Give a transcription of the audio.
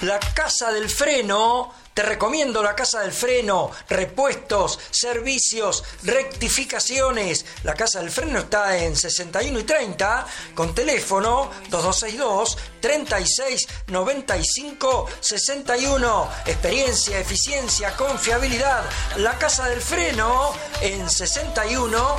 La Casa del Freno. Te recomiendo la Casa del Freno, repuestos, servicios, rectificaciones. La Casa del Freno está en 61 y 30 con teléfono 2262 36 95 61. Experiencia, eficiencia, confiabilidad. La Casa del Freno en 61